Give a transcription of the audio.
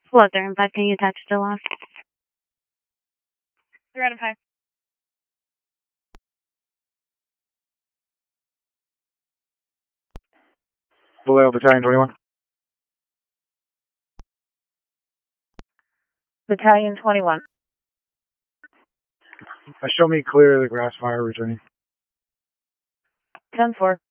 Hello there, but can you touch the lock? 3 out of 5. Vallejo Battalion 21. Battalion 21. Show me clear of the grass fire returning. 10-4.